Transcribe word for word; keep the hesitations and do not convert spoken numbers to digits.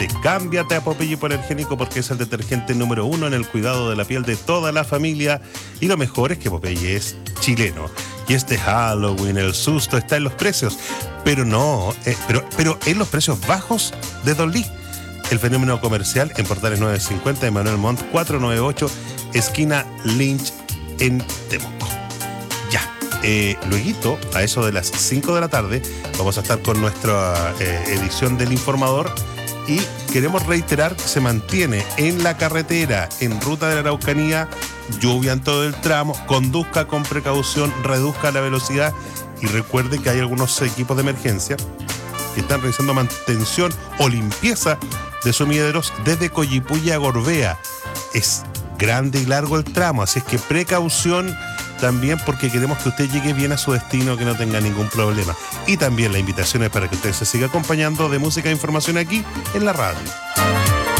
Cámbiate a Popeye Hipoalergénico porque es el detergente número uno en el cuidado de la piel de toda la familia. Y lo mejor es que Popeye es chileno. Y este Halloween, el susto está en los precios. Pero no, eh, pero, pero en los precios bajos de Don Lee. El fenómeno comercial en Portales novecientos cincuenta de Manuel Montt, cuatrocientos noventa y ocho, esquina Lynch en Temuco. Ya. Eh, luego, a eso de las cinco de la tarde, vamos a estar con nuestra eh, edición del Informador. Y queremos reiterar que se mantiene en la carretera, en ruta de la Araucanía, lluvia en todo el tramo, conduzca con precaución, reduzca la velocidad y recuerde que hay algunos equipos de emergencia que están realizando mantención o limpieza de sumideros desde Coyipulli a Gorbea. Es grande y largo el tramo, así es que precaución también porque queremos que usted llegue bien a su destino, que no tenga ningún problema. Y también la invitación es para que usted se siga acompañando de música e información aquí en la radio.